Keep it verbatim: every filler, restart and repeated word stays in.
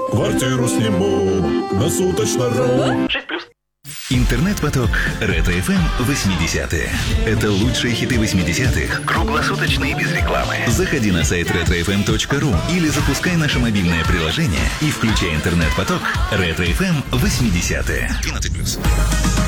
Квартиру сниму на суточно. Интернет-поток Ретро-эф эм восьмидесятые. Это лучшие хиты восьмидесятых, круглосуточно и без рекламы. Заходи на сайт ретро эф эм точка ру или запускай наше мобильное приложение и включай интернет-поток Ретро-эф эм восьмидесятые. двенадцать плюс.